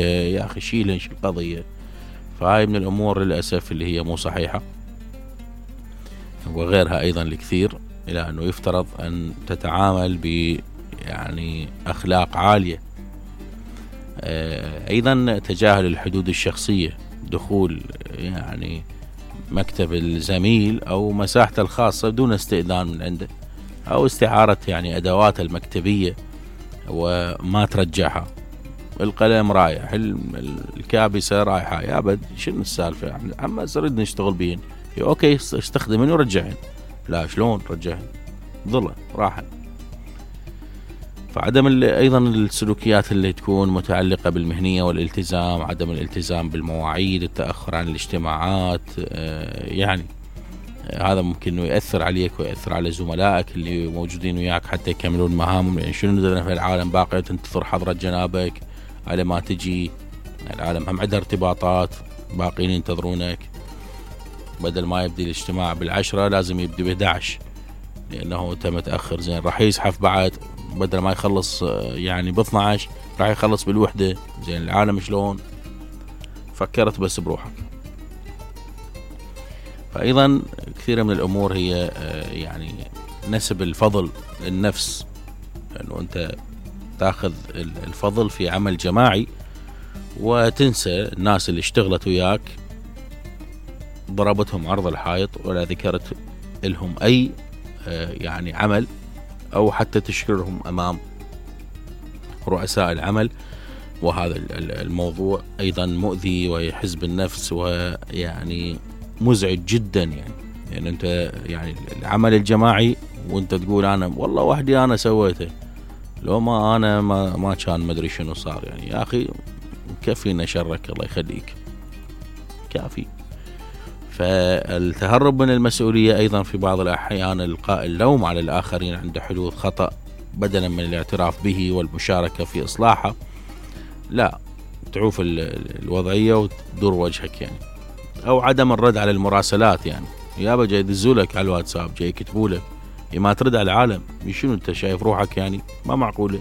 وجهه يا أخي شيلها شو القضية. فهاي من الأمور للأسف اللي هي مو صحيحة، وغيرها أيضا الكثير، إلى أنه يفترض أن تتعامل ب يعني أخلاق عالية. أيضا تجاهل الحدود الشخصية، دخول يعني مكتب الزميل أو مساحته الخاصة دون استئذان من عنده، أو استعارة يعني أدوات المكتبية وما ترجعها. القلم رايح، الكابسة رايحة، يا بد شنو السالفة؟ عما نريد نشتغل بيهن، أوكي استخدمهن ورجعهن. لا شلون رجعهن؟ ظلة راحن. فعدم أيضا السلوكيات اللي تكون متعلقة بالمهنية والالتزام، عدم الالتزام بالمواعيد، التأخر عن الاجتماعات، يعني هذا ممكن إنه يأثر عليك ويأثر على زملائك اللي موجودين وياك حتى يكملون مهامهم. يعني شنو ندرنا في العالم باقية تنتظر حضرة جنابك على ما تجي. العالم هم عندها ارتباطات، باقين ينتظرونك. بدل ما يبدي الاجتماع 10 لازم يبدي 11، لأنه أنت متأخر. زين راح يزحف بعد، بدل ما يخلص يعني 12 راح يخلص 1. زين العالم شلون؟ فكرت بس بروحك. فأيضا كثير من الأمور هي يعني نسب الفضل للنفس، لأنه أنت تأخذ الفضل في عمل جماعي وتنسى الناس اللي اشتغلت وياك، ضربتهم عرض الحائط ولا ذكرت لهم أي يعني عمل، أو حتى تشكرهم أمام رؤساء العمل. وهذا الموضوع أيضا مؤذي ويحز بالنفس ويعني مزعج جدا. يعني أنت يعني العمل الجماعي وأنت تقول أنا والله وحدي أنا سويته، لو ما أنا ما كان مدري شنو صار. يعني يا أخي كفينا شرك، الله يخليك كافي. فالتهرب من المسؤولية أيضا في بعض الأحيان إلقاء اللوم على الآخرين عند حدوث خطأ بدلا من الاعتراف به والمشاركة في إصلاحه. لا، تعوف الوضعية وتدور وجهك يعني. أو عدم الرد على المراسلات، يعني يابا جاي يدزولك على الواتساب، جاي يكتبولك، ما ترد على العالم. شنو أنت شايف روحك؟ يعني ما معقولة.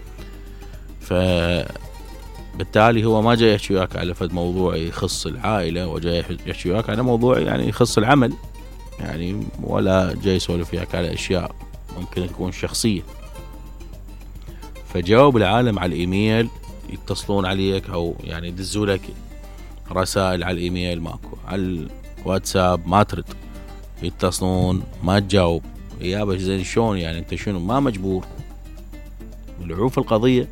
بالتالي هو ما جاي يحكي وياك على فد موضوع يخص العائلة، وجاي يحكي وياك على موضوع يعني يخص العمل، يعني ولا جاي يسولف وياك على أشياء ممكن تكون شخصية. فجاوب العالم على الإيميل، يتصلون عليك أو يعني يدزولك رسائل على الإيميل ماكو، على الواتساب ما ترد، يتصلون ما تجاوب. يابا زين شلون يعني؟ أنت شنو ما مجبور؟ العوف القضية.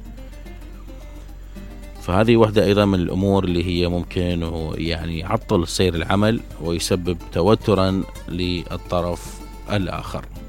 فهذه واحدة أيضا من الأمور اللي هي ممكن يعني يعطل سير العمل ويسبب توترا للطرف الآخر.